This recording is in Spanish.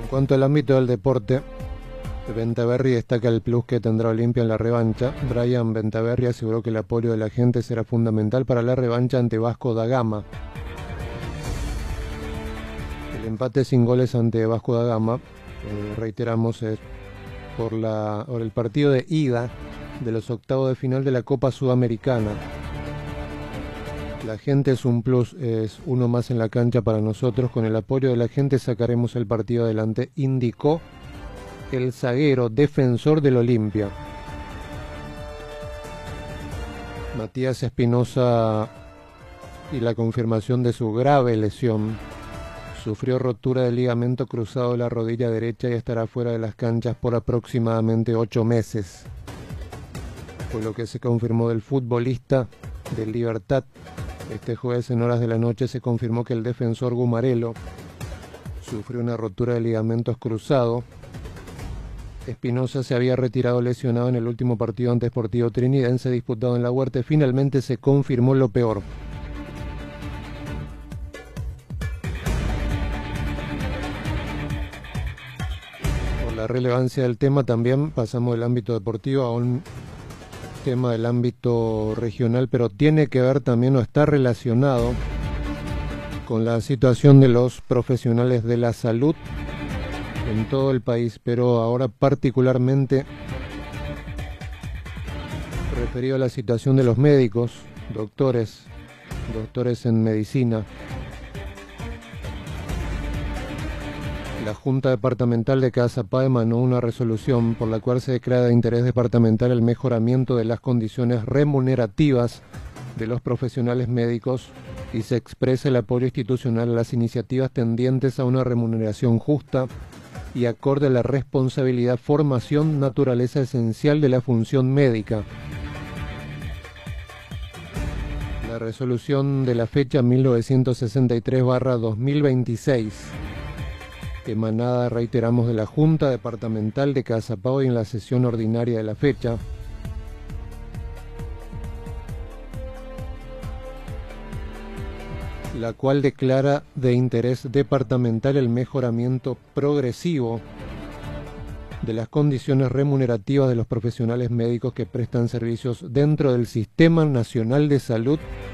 cuanto al ámbito del deporte, Bentaberri destaca el plus que tendrá Olimpia en la revancha. Brian Bentaberri aseguró que el apoyo de la gente será fundamental para la revancha ante Vasco da Gama. El empate sin goles ante Vasco da Gama, reiteramos, es por el partido de ida de los octavos de final de la Copa Sudamericana. La gente es un plus, es uno más en la cancha para nosotros. Con el apoyo de la gente sacaremos el partido adelante, indicó el zaguero defensor del Olimpia. Matías Espinosa, y la confirmación de su grave lesión. Sufrió rotura del ligamento cruzado de la rodilla derecha y estará fuera de las canchas por aproximadamente 8 meses. Fue lo que se confirmó del futbolista del Libertad. Este jueves en horas de la noche se confirmó que el defensor Gumarelo sufrió una rotura de ligamentos cruzado. Espinosa se había retirado lesionado en el último partido ante Sportivo Trinidense disputado en La Huerta. Finalmente se confirmó lo peor. Por la relevancia del tema también pasamos del ámbito deportivo a un tema del ámbito regional, pero tiene que ver también o está relacionado con la situación de los profesionales de la salud en todo el país, pero ahora particularmente referido a la situación de los médicos, doctores en medicina. La Junta Departamental de Cazapá emanó una resolución por la cual se declara de interés departamental el mejoramiento de las condiciones remunerativas de los profesionales médicos y se expresa el apoyo institucional a las iniciativas tendientes a una remuneración justa y acorde a la responsabilidad, formación, naturaleza esencial de la función médica. La resolución de la fecha 1963/2026, emanada, reiteramos, de la Junta Departamental de Cazapá y en la sesión ordinaria de la fecha, la cual declara de interés departamental el mejoramiento progresivo de las condiciones remunerativas de los profesionales médicos que prestan servicios dentro del Sistema Nacional de Salud